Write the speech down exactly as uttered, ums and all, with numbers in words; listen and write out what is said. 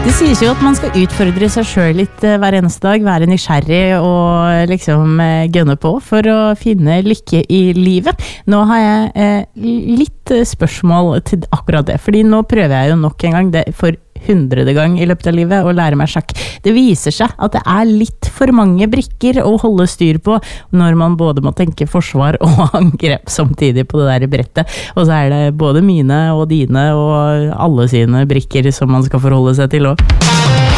Det sies jo at man skal utfordre seg selv litt hver eneste dag, være nysgjerrig og liksom gønne på for å finne lykke i livet. Nå har jeg eh, litt spørsmål til akkurat det, fordi nå prøver jeg jo nok en gang det for hundrede gang i løpet av livet å lære meg sjakk. Det viser seg at det er litt for mange brikker å holde styr på når man både må tenke forsvar og angrep samtidig på det der brettet. Og så er det både mine og dine og alle sine brikker som man skal forholde seg til også.